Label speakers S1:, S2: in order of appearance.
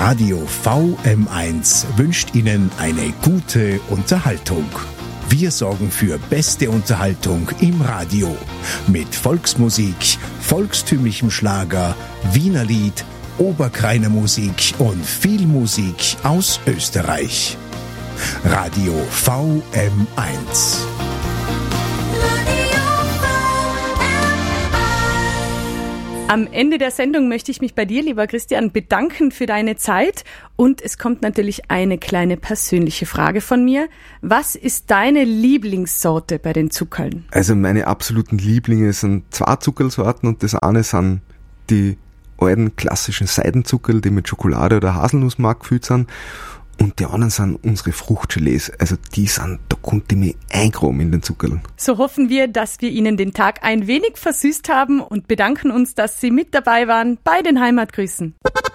S1: Radio VM1 wünscht Ihnen eine gute Unterhaltung. Wir sorgen für beste Unterhaltung im Radio mit Volksmusik, volkstümlichem Schlager, Wienerlied, Oberkrainer Musik und viel Musik aus Österreich. Radio VM1.
S2: Am Ende der Sendung möchte ich mich bei dir, lieber Christian, bedanken für deine Zeit. Und es kommt natürlich eine kleine persönliche Frage von mir. Was ist deine Lieblingssorte bei den Zuckerln?
S3: Also meine absoluten Lieblinge sind 2 Zuckerlsorten und das eine sind die alten klassischen Seidenzuckerl, die mit Schokolade oder Haselnussmark gefüllt sind. Und die anderen sind unsere Fruchtgelees. Also da konnte ich mich eingraben in den Zuckerln.
S2: So hoffen wir, dass wir Ihnen den Tag ein wenig versüßt haben und bedanken uns, dass Sie mit dabei waren bei den Heimatgrüßen.